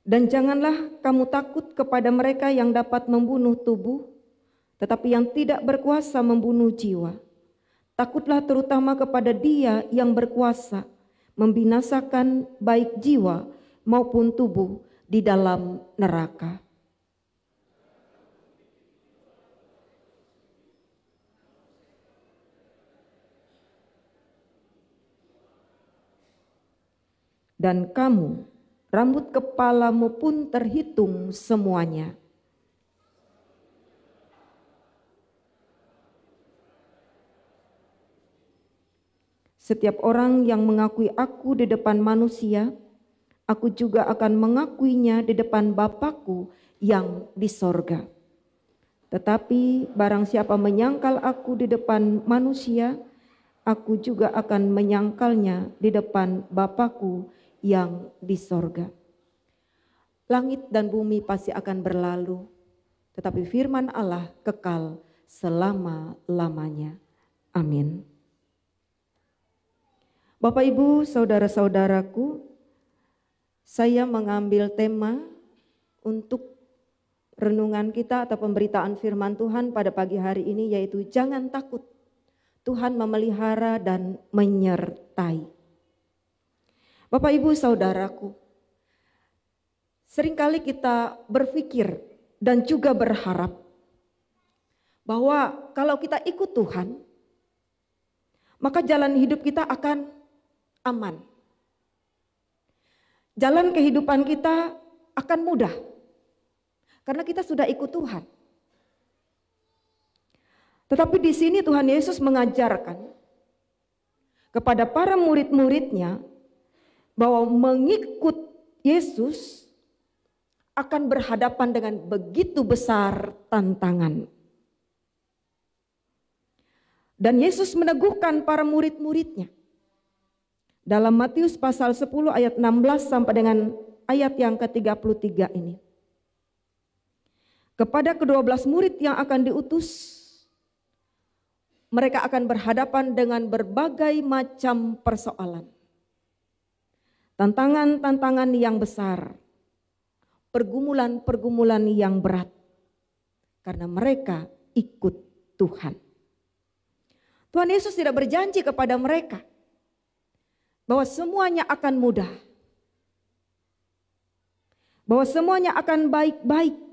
Dan janganlah kamu takut kepada mereka yang dapat membunuh tubuh, tetapi yang tidak berkuasa membunuh jiwa. Takutlah terutama kepada Dia yang berkuasa membinasakan baik jiwa maupun tubuh di dalam neraka. Dan kamu, rambut kepalamu pun terhitung semuanya. Setiap orang yang mengakui aku di depan manusia, aku juga akan mengakuinya di depan Bapa-Ku yang di sorga. Tetapi barang siapa menyangkal aku di depan manusia, aku juga akan menyangkalnya di depan Bapa-Ku yang di sorga. Langit dan bumi pasti akan berlalu, tetapi firman Allah kekal selama-lamanya. Amin. Bapak, Ibu, saudara-saudaraku, saya mengambil tema untuk renungan kita atau pemberitaan firman Tuhan pada pagi hari ini, yaitu jangan takut, Tuhan memelihara dan menyertai. Bapak, Ibu, saudaraku, seringkali kita berpikir dan juga berharap bahwa kalau kita ikut Tuhan, maka jalan hidup kita akan aman. Jalan kehidupan kita akan mudah karena kita sudah ikut Tuhan. Tetapi di sini Tuhan Yesus mengajarkan kepada para murid-muridnya bahwa mengikut Yesus akan berhadapan dengan begitu besar tantangan. Dan Yesus meneguhkan para murid-muridnya. Dalam Matius pasal 10 ayat 16 sampai dengan ayat yang ke-33 ini. Kepada ke-12 murid yang akan diutus, mereka akan berhadapan dengan berbagai macam persoalan. Tantangan-tantangan yang besar, pergumulan-pergumulan yang berat, karena mereka ikut Tuhan. Tuhan Yesus tidak berjanji kepada mereka bahwa semuanya akan mudah, bahwa semuanya akan baik-baik,